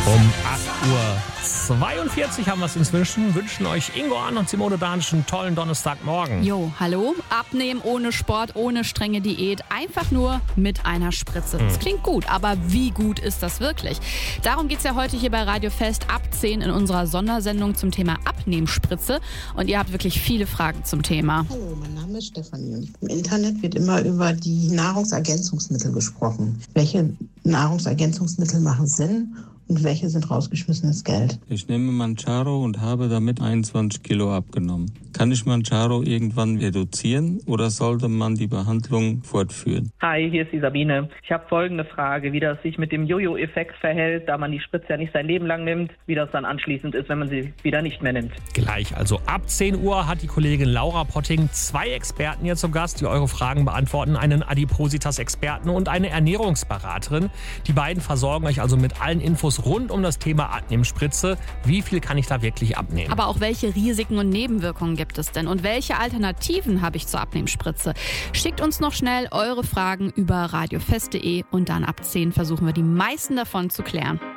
Um 8:42 Uhr haben wir es inzwischen. Wünschen euch Ingo Arndt und Simone Danisch einen tollen Donnerstagmorgen. Jo, hallo. Abnehmen ohne Sport, ohne strenge Diät. Einfach nur mit einer Spritze. Das klingt gut, aber wie gut ist das wirklich? Darum geht es ja heute hier bei Radio Fest ab 10 in unserer Sondersendung zum Thema Abnehmspritze. Und ihr habt wirklich viele Fragen zum Thema. Hallo, mein Name ist Stefanie und im Internet wird immer über die Nahrungsergänzungsmittel gesprochen. Welche Nahrungsergänzungsmittel machen Sinn? Und welche sind rausgeschmissenes Geld? Ich nehme Mounjaro und habe damit 21 Kilo abgenommen. Kann ich Mounjaro irgendwann reduzieren oder sollte man die Behandlung fortführen? Hi, hier ist die Sabine. Ich habe folgende Frage, wie das sich mit dem Jojo-Effekt verhält, da man die Spritze ja nicht sein Leben lang nimmt, wie das dann anschließend ist, wenn man sie wieder nicht mehr nimmt. Gleich, also ab 10 Uhr hat die Kollegin Laura Potting 2 Experten hier zu Gast, die eure Fragen beantworten. Einen Adipositas-Experten und eine Ernährungsberaterin. Die beiden versorgen euch also mit allen Infos rund um das Thema Abnehmspritze. Wie viel kann ich da wirklich abnehmen? Aber auch welche Risiken und Nebenwirkungen gibt es denn? Und welche Alternativen habe ich zur Abnehmspritze? Schickt uns noch schnell eure Fragen über radiofest.de und dann ab 10 versuchen wir die meisten davon zu klären.